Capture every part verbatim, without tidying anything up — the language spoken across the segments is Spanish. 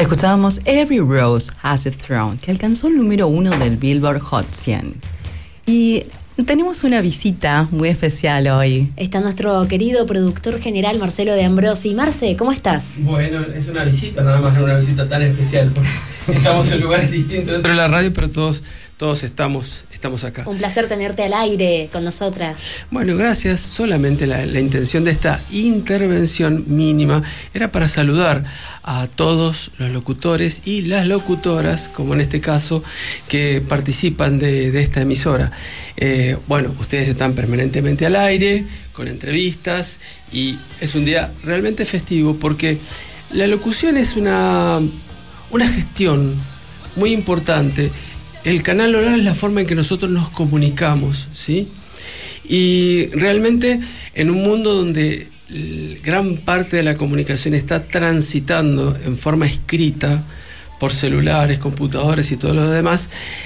Escuchábamos Every Rose Has a Throne, que alcanzó el número uno del Billboard Hot cien. Y tenemos una visita muy especial hoy. Está nuestro querido productor general Marcelo de Ambrosi. Marce, ¿cómo estás? Bueno, es una visita, nada más no una visita tan especial, porque estamos en lugares distintos dentro de la radio, pero todos, todos estamos, estamos acá. Un placer tenerte al aire con nosotras. Bueno, gracias. Solamente la, la intención de esta intervención mínima era para saludar a todos los locutores y las locutoras, como en este caso, que participan de, de esta emisora. Eh, bueno, ustedes están permanentemente al aire, con entrevistas, y es un día realmente festivo porque la locución es una, una gestión muy importante. El canal oral es la forma en que nosotros nos comunicamos, ¿sí? Y realmente en un mundo donde gran parte de la comunicación está transitando en forma escrita por celulares, computadores y todo lo demás,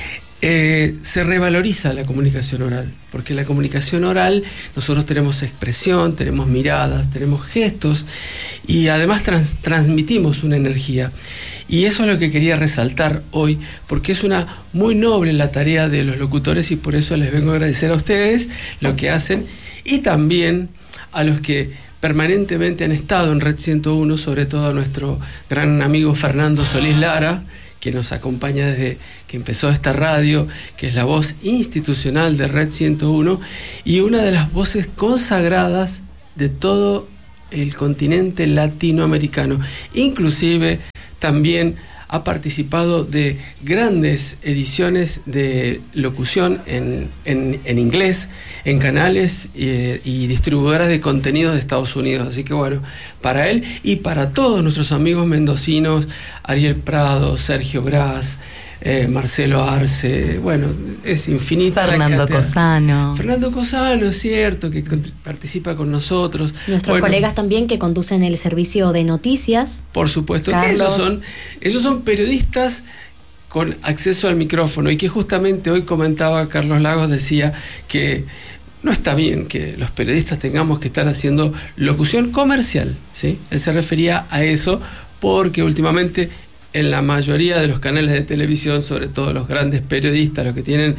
eh, se revaloriza la comunicación oral, porque la comunicación oral nosotros tenemos expresión, tenemos miradas, tenemos gestos y además trans, transmitimos una energía. Y eso es lo que quería resaltar hoy, porque es una muy noble la tarea de los locutores y por eso les vengo a agradecer a ustedes lo que hacen y también a los que permanentemente han estado en Red ciento uno, sobre todo a nuestro gran amigo Fernando Solís Lara, que nos acompaña desde que empezó esta radio, que es la voz institucional de Red ciento uno y una de las voces consagradas de todo el continente latinoamericano. Inclusive también ha participado de grandes ediciones de locución en, en, en inglés, en canales eh, y distribuidoras de contenidos de Estados Unidos. Así que bueno, para él y para todos nuestros amigos mendocinos, Ariel Prado, Sergio Gras, eh, Marcelo Arce, bueno, es infinita. Fernando Cosano. Fernando Cosano, es cierto, que participa con nosotros. Nuestros bueno, colegas también que conducen el servicio de noticias. Por supuesto, Carlos. que esos son, esos son periodistas con acceso al micrófono y que justamente hoy comentaba Carlos Lagos, decía que no está bien que los periodistas tengamos que estar haciendo locución comercial, ¿sí? Él se refería a eso porque últimamente en la mayoría de los canales de televisión, sobre todo los grandes periodistas, los que tienen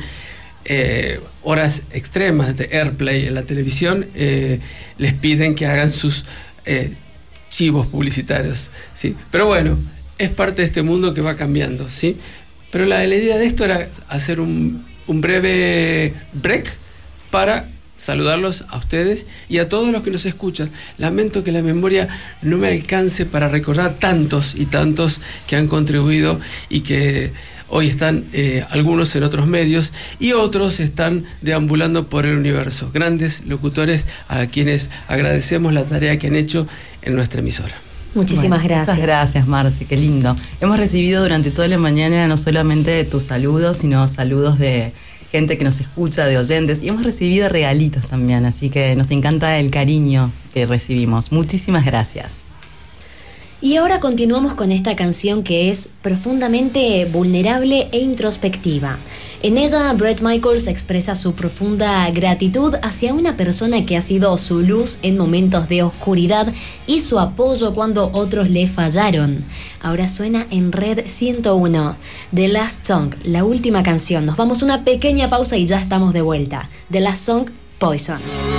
eh, horas extremas de airplay en la televisión, eh, les piden que hagan sus eh, chivos publicitarios, ¿sí? Pero bueno, es parte de este mundo que va cambiando, ¿sí? Pero la, la idea de esto era hacer un, un breve break para saludarlos a ustedes y a todos los que nos escuchan. Lamento que la memoria no me alcance para recordar tantos y tantos que han contribuido y que hoy están eh, algunos en otros medios y otros están deambulando por el universo. Grandes locutores a quienes agradecemos la tarea que han hecho en nuestra emisora. Muchísimas bueno, gracias. Muchas gracias, Marce, qué lindo. Hemos recibido durante toda la mañana no solamente tus saludos, sino saludos de gente que nos escucha, de oyentes, y hemos recibido regalitos también, así que nos encanta el cariño que recibimos. Muchísimas gracias. Y ahora continuamos con esta canción que es profundamente vulnerable e introspectiva. En ella, Bret Michaels expresa su profunda gratitud hacia una persona que ha sido su luz en momentos de oscuridad y su apoyo cuando otros le fallaron. Ahora suena en Red ciento uno, The Last Song, la última canción. Nos vamos a una pequeña pausa y ya estamos de vuelta. The Last Song, Poison.